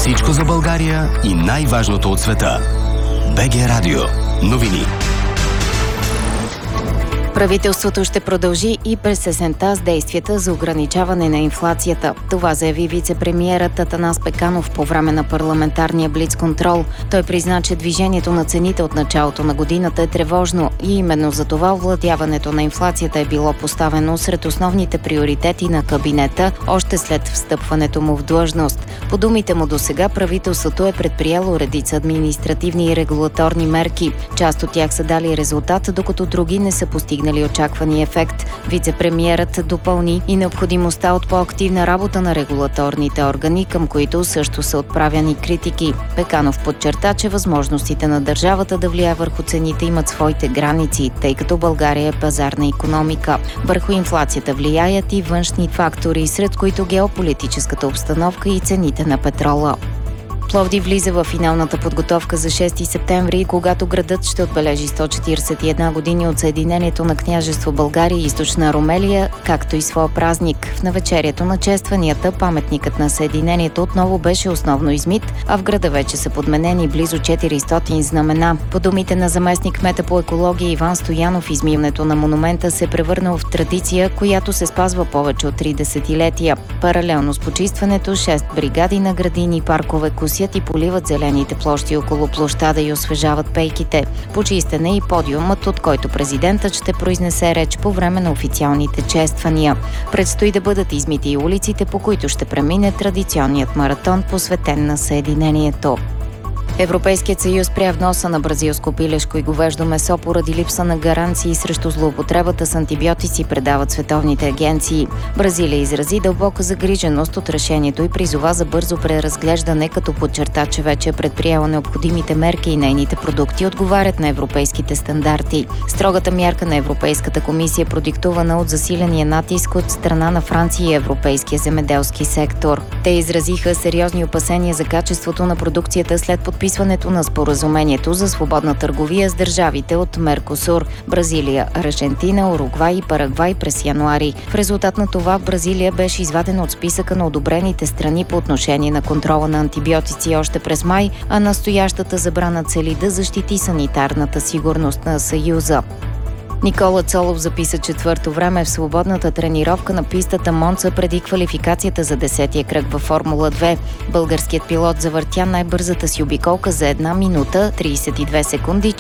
Всичко за България и най-важното от света. БГ Радио. Новини. Правителството ще продължи и през есента с действията за ограничаване на инфлацията. Това заяви вице-премиерът Атанас Пеканов по време на парламентарния блицконтрол. Той призна, че движението на цените от началото на годината е тревожно и именно за това овладяването на инфлацията е било поставено сред основните приоритети на кабинета още след встъпването му в длъжност. По думите му досега правителството е предприело редица административни и регулаторни мерки. Част от тях са дали резултат, докато други не са постигнали очаквани ефект. Вице-премиерът допълни и необходимостта от по-активна работа на регулаторните органи, към които също са отправяни критики. Пеканов подчерта, че възможностите на държавата да влияе върху цените имат своите граници, тъй като България е пазарна икономика. Върху инфлацията влияят и външни фактори, сред които геополитическата обстановка и цените на петрола. Пловдив влиза в финалната подготовка за 6 септември, когато градът ще отбележи 141 години от съединението на княжество България и Източна Румелия, както и своя празник. В навечерието на честванията паметникът на съединението отново беше основно измит, а в града вече са подменени близо 400 знамена. По думите на заместник-кмета по екология Иван Стоянов, измиването на монумента се превърнал в традиция, която се спазва повече от 3 десетилетия. Паралелно с почистването, 6 бригади на градини и паркове и поливат зелените площи около площада и освежават пейките. Почистен е и подиумът, от който президентът ще произнесе реч по време на официалните чествания. Предстои да бъдат измити и улиците, по които ще премине традиционният маратон, посветен на съединението. Европейският съюз спря вноса на бразилско пилешко и говеждо месо поради липса на гаранции срещу злоупотребата с антибиотици, предават световните агенции. Бразилия изрази дълбока загриженост от решението и призова за бързо преразглеждане, като подчерта, че вече е предприела необходимите мерки и нейните продукти отговарят на европейските стандарти. Строгата мярка на Европейската комисия е продиктувана от засиления натиск от страна на Франция и европейския земеделски сектор. Те изразиха сериозни опасения за качеството на продукцията след подписването на споразумението за свободна търговия с държавите от Меркосур – Бразилия, Аржентина, Уругвай и Парагвай през януари. В резултат на това Бразилия беше извадена от списъка на одобрените страни по отношение на контрола на антибиотици още през май, а настоящата забрана цели да защити санитарната сигурност на Съюза. Никола Цолов записа четвърто време в свободната тренировка на пистата Монца преди квалификацията за 10-тия кръг във Формула 2. Българският пилот завъртя най-бързата си обиколка за 1 минута, 32 секунди,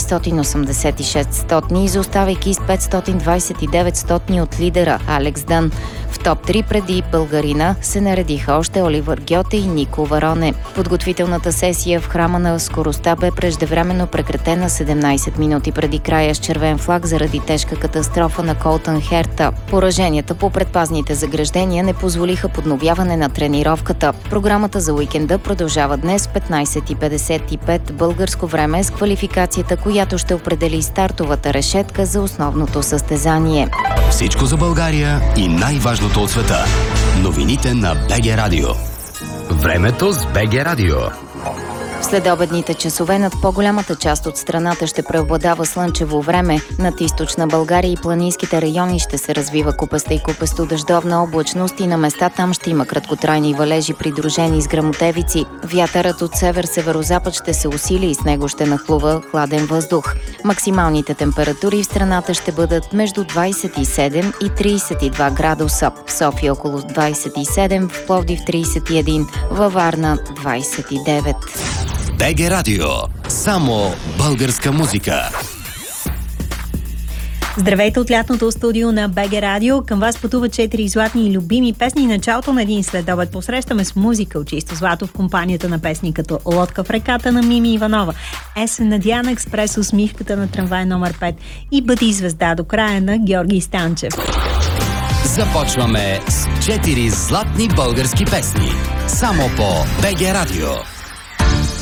486 стотни, изоставайки с 529 стотни от лидера Алекс Дън. В топ 3 преди българина се наредиха още Оливър Гьоте и Нико Вароне. Подготвителната сесия в храма на скоростта бе преждевременно прекратена 17 минути преди края с червен флаг заради тежка катастрофа на Колтън Херта. Пораженията по предпазните заграждения не позволиха подновяване на тренировката. Програмата за уикенда продължава днес в 15:55 българско време с квалификацията, която ще определи стартовата решетка за основното състезание. Всичко за България и най-важното от света. Новините на БГ Радио. Времето с БГ Радио. В следобедните часове над по-голямата част от страната ще преобладава слънчево време. Над източна България и планинските райони ще се развива купеста и купесто дъждовна облачност и на места там ще има краткотрайни валежи, придружени с гръмотевици. Вятърът от север-северозапад ще се усили и с него ще нахлува хладен въздух. Максималните температури в страната ще бъдат между 27 и 32 градуса. В София около 27, в Пловдив 31, във Варна 29. БГ Радио. Само българска музика. Здравейте от лятното студио на БГ Радио. Към вас пътуват 4 златни и любими песни. Началото на един следобед посрещаме с музика от чисто злато в компанията на песни като Лодка в реката на Мими Иванова, Есен на Диана, Експрес усмивката на трамвай номер 5 и Бъди звезда до края на Георги Станчев. Започваме с 4 златни български песни. Само по БГ Радио.